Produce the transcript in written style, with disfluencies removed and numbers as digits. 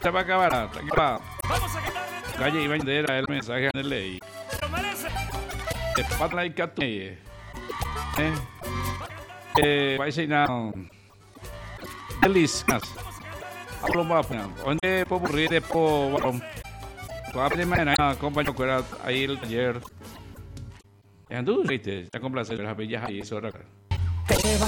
Se va a acabar. Tranquila. Calle y bandera el mensaje en el ley. Patla y catu. Vai ser não. Delícias. Hablo más. Onde puedo burrir de po. Cuando primera acompaño con ahí el taller. Ya tú, viste, ya complacer las bellas ahí eso ahora.